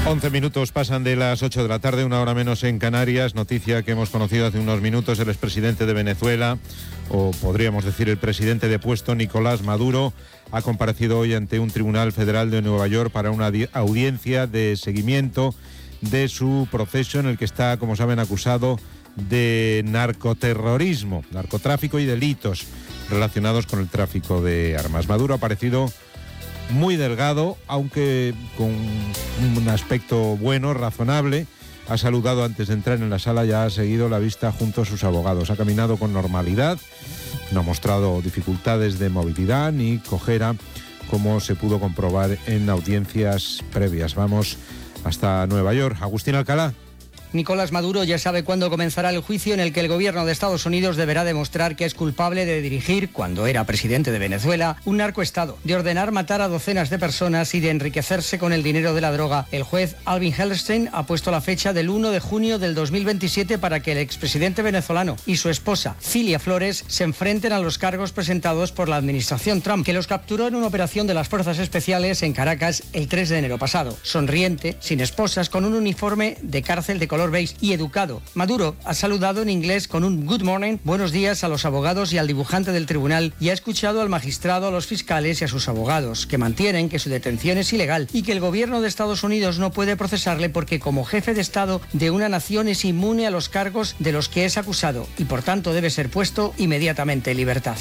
11 minutos pasan de las 8 de la tarde, una hora menos en Canarias. Noticia que hemos conocido hace unos minutos: el expresidente de Venezuela, o podríamos decir el presidente depuesto, Nicolás Maduro, ha comparecido hoy ante un tribunal federal de Nueva York para una audiencia de seguimiento de su proceso, en el que está, como saben, acusado de narcoterrorismo, narcotráfico y delitos relacionados con el tráfico de armas. Maduro ha aparecido muy delgado, aunque con un aspecto bueno, razonable. Ha saludado antes de entrar en la sala y ha seguido la vista junto a sus abogados. Ha caminado con normalidad, no ha mostrado dificultades de movilidad ni cojera, como se pudo comprobar en audiencias previas. Vamos hasta Nueva York. Agustín Alcalá. Nicolás Maduro ya sabe cuándo comenzará el juicio en el que el gobierno de Estados Unidos deberá demostrar que es culpable de dirigir, cuando era presidente de Venezuela, un narcoestado, de ordenar matar a docenas de personas y de enriquecerse con el dinero de la droga. El juez Alvin Hellerstein ha puesto la fecha del 1 de junio del 2027 para que el expresidente venezolano y su esposa, Cilia Flores, se enfrenten a los cargos presentados por la administración Trump, que los capturó en una operación de las Fuerzas Especiales en Caracas el 3 de enero pasado. Sonriente, sin esposas, con un uniforme de cárcel de color beige y educado, Maduro ha saludado en inglés con un good morning, buenos días, a los abogados y al dibujante del tribunal, y ha escuchado al magistrado, a los fiscales y a sus abogados, que mantienen que su detención es ilegal y que el gobierno de Estados Unidos no puede procesarle porque, como jefe de Estado de una nación, es inmune a los cargos de los que es acusado y por tanto debe ser puesto inmediatamente en libertad.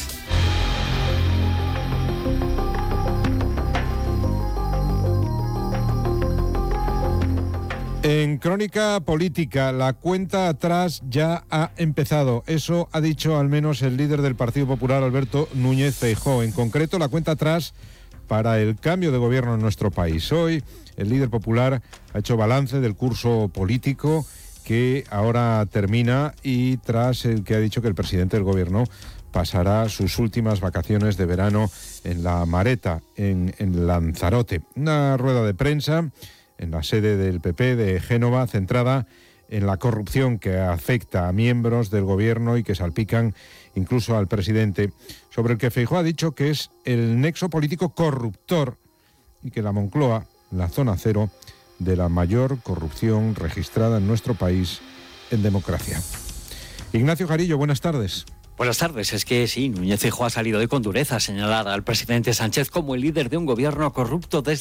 En Crónica Política, la cuenta atrás ya ha empezado. Eso ha dicho al menos el líder del Partido Popular, Alberto Núñez Feijóo. En concreto, la cuenta atrás para el cambio de gobierno en nuestro país. Hoy, el líder popular ha hecho balance del curso político que ahora termina, y tras el que ha dicho que el presidente del gobierno pasará sus últimas vacaciones de verano en La Mareta, en Lanzarote. Una rueda de prensa en la sede del PP de Génova, centrada en la corrupción que afecta a miembros del gobierno y que salpican incluso al presidente, sobre el que Feijóo ha dicho que es el nexo político corruptor y que la Moncloa, la zona cero de la mayor corrupción registrada en nuestro país en democracia. Ignacio Jarillo, buenas tardes. Buenas tardes. Es que sí, Núñez Feijóo ha salido hoy con dureza a señalar al presidente Sánchez como el líder de un gobierno corrupto desde